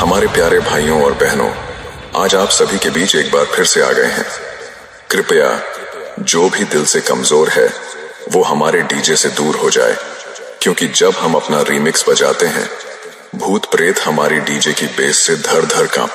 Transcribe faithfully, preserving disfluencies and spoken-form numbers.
हमारे प्यारे भाइयों और बहनों, आज आप सभी के बीच एक बार फिर से आ गए हैं। कृपया जो भी दिल से कमजोर है वो हमारे डीजे से दूर हो जाए, क्योंकि जब हम अपना रीमिक्स बजाते हैं भूत प्रेत हमारी डीजे की बेस से धड़ धड़ कांपते